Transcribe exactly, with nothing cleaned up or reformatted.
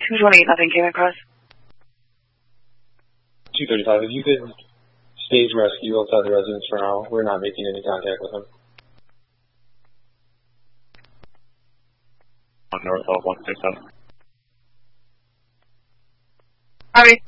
two twenty-eight, nothing came across. two thirty-five, if you could stage rescue outside the residence for now, we're not making any contact with him. On north of one six seven. Alright.